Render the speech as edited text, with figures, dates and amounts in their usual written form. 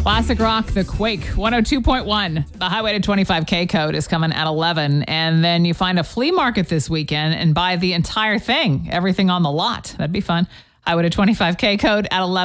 Classic rock, The Quake, 102.1. The Highway to 25K code is coming at 11. And then you find a flea market this weekend and buy the entire thing, everything on the lot. That'd be fun. Highway to 25K code at 11.